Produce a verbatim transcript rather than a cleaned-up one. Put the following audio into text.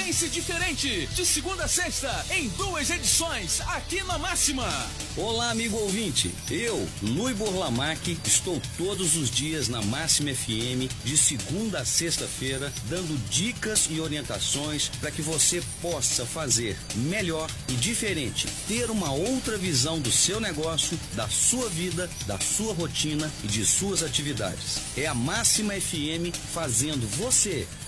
Pense diferente. De segunda a sexta, em duas edições, aqui na Máxima. Olá, amigo ouvinte. Eu, Lui Burlamac, estou todos os dias na Máxima F M, de segunda a sexta-feira, dando dicas e orientações para que você possa fazer melhor e diferente. Ter uma outra visão do seu negócio, da sua vida, da sua rotina e de suas atividades. É a Máxima F M fazendo você